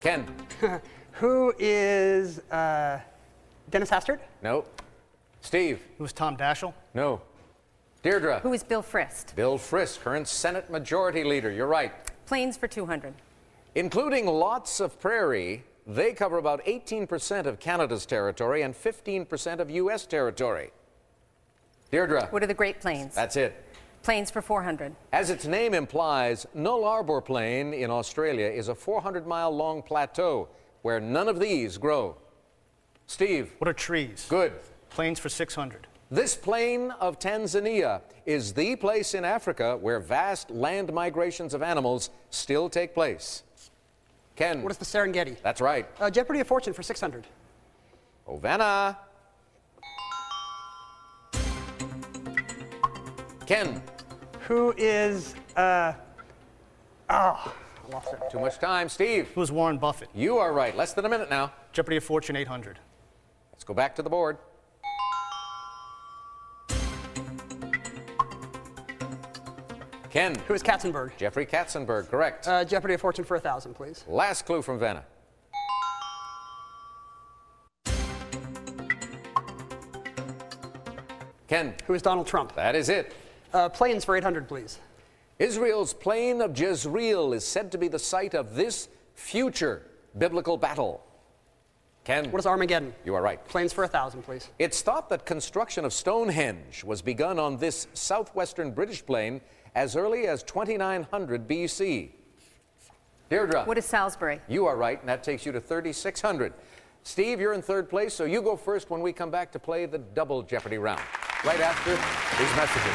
Ken. Who is Dennis Hastert? No. Steve. Who is Tom Daschle? No. Deirdre. Who is Bill Frist? Bill Frist, current Senate Majority Leader. You're right. Planes for 200. Including lots of prairie, they cover about 18% of Canada's territory and 15% of U.S. territory. Deirdre. What are the Great Plains? That's it. Planes for 400. As its name implies, Null Arbor Plain in Australia is a 400-mile-long plateau where none of these grow. Steve. What are trees? Good. Plains for 600. This plain of Tanzania is the place in Africa where vast land migrations of animals still take place. Ken. What is the Serengeti? That's right. Jeopardy of Fortune for 600. Ovanna. Ken. Who is, I lost it. Too much time. Steve. Who is Warren Buffett? You are right. Less than a minute now. Jeopardy of Fortune 800. Let's go back to the board. Ken. Who is Katzenberg? Jeffrey Katzenberg, correct. Jeopardy of Fortune for 1,000, please. Last clue from Vanna. Ken. Who is Donald Trump? That is it. Planes for 800, please. Israel's plain of Jezreel is said to be the site of this future biblical battle. Ken. What is Armageddon? You are right. Planes for 1,000, please. It's thought that construction of Stonehenge was begun on this southwestern British plain as early as 2900 BC. Deirdre. What is Salisbury? You are right, and that takes you to 3,600. Steve, you're in third place, so you go first when we come back to play the double Jeopardy round. Right after these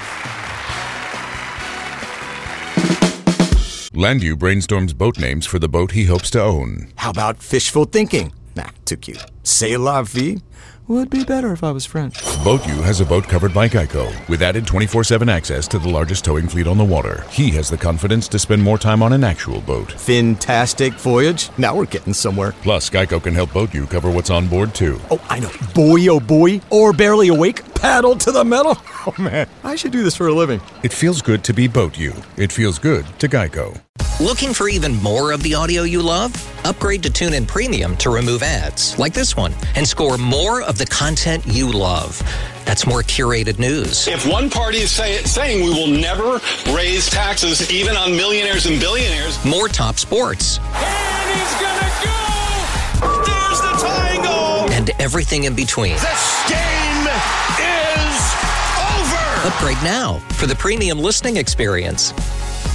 messages. Landu brainstorms boat names for the boat he hopes to own. How about fishful thinking? Nah, too cute. C'est la vie? Would be better if I was French. BoatU has a boat covered by Geico, with added 24/7 access to the largest towing fleet on the water. He has the confidence to spend more time on an actual boat. Fantastic voyage. Now we're getting somewhere. Plus, Geico can help BoatU cover what's on board, too. Oh, I know. Boy, oh boy. Or barely awake. Paddle to the metal. Oh, man. I should do this for a living. It feels good to be BoatU. It feels good to Geico. Looking for even more of the audio you love? Upgrade to TuneIn Premium to remove ads, like this one, and score more of the content you love. That's more curated news. If one party is saying we will never raise taxes, even on millionaires and billionaires. More top sports. And he's gonna go! There's the tying goal! And everything in between. This game is over! Upgrade now for the premium listening experience.